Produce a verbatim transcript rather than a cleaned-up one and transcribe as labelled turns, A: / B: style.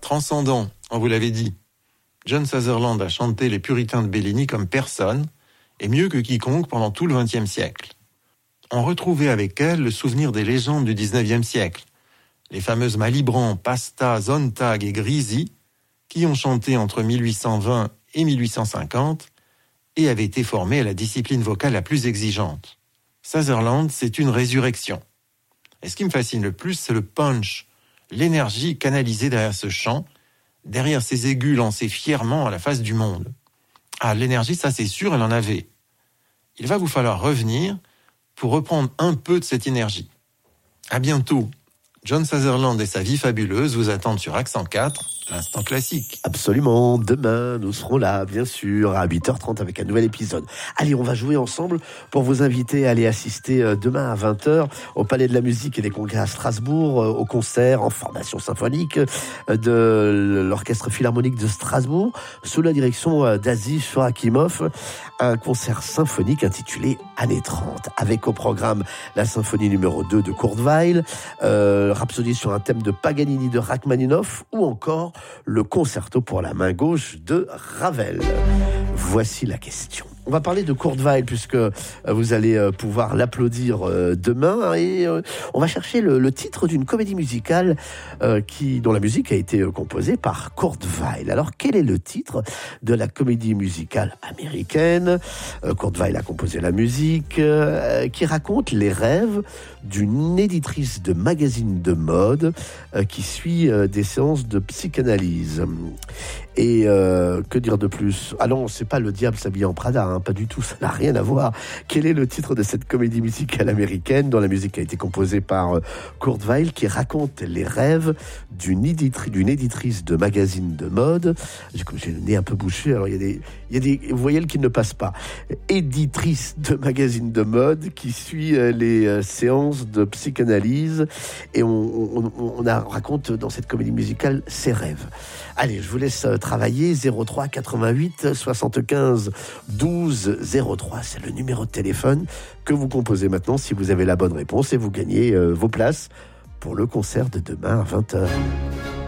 A: transcendant, on vous l'avait dit. John Sutherland a chanté les puritains de Bellini comme personne, et mieux que quiconque pendant tout le vingtième siècle. On retrouvait avec elle le souvenir des légendes du dix-neuvième siècle, les fameuses Malibran, Pasta, Sontag et Grisi, qui ont chanté entre mille huit cent vingt et mille huit cent cinquante et avaient été formés à la discipline vocale la plus exigeante. Sutherland, c'est une résurrection. Et ce qui me fascine le plus, c'est le punch, l'énergie canalisée derrière ce chant, derrière ces aigus lancés fièrement à la face du monde. Ah, l'énergie, ça c'est sûr, elle en avait. Il va vous falloir revenir pour reprendre un peu de cette énergie. À bientôt. John Sutherland et sa vie fabuleuse vous attendent sur Accent quatre, l'instant classique.
B: Absolument, demain nous serons là, bien sûr, à huit heures trente avec un nouvel épisode. Allez, on va jouer ensemble pour vous inviter à aller assister demain à vingt heures au Palais de la Musique et des Congrès à Strasbourg, au concert en formation symphonique de l'Orchestre Philharmonique de Strasbourg, sous la direction d'Aziz Chorakimov, un concert symphonique intitulé Années trente, avec au programme la symphonie numéro deux de Kurt Weill, euh, Rhapsodie sur un thème de Paganini de Rachmaninoff ou encore le concerto pour la main gauche de Ravel. Voici la question. On va parler de Kurt Weill puisque vous allez pouvoir l'applaudir demain et on va chercher le, le titre d'une comédie musicale qui, dont la musique a été composée par Kurt Weill. Alors quel est le titre de la comédie musicale américaine ? Kurt Weill a composé la musique qui raconte les rêves d'une éditrice de magazine de mode qui suit des séances de psychanalyse. Et euh, que dire de plus ? Ah non, c'est pas Le Diable s'habille en Prada, hein, pas du tout, ça n'a rien à voir. Quel est le titre de cette comédie musicale américaine dont la musique a été composée par euh, Kurt Weill, qui raconte les rêves d'une, éditri- d'une éditrice de magazine de mode ? J'ai, j'ai le nez un peu bouché, alors il y a des, il y a des voyelles qui ne passent pas. Éditrice de magazine de mode qui suit euh, les euh, séances de psychanalyse et on, on, on a, raconte dans cette comédie musicale ses rêves. Allez, je vous laisse travailler. Zéro trois quatre-vingt-huit soixante-quinze douze zéro trois, c'est le numéro de téléphone que vous composez maintenant si vous avez la bonne réponse et vous gagnez euh, vos places pour le concert de demain à vingt heures.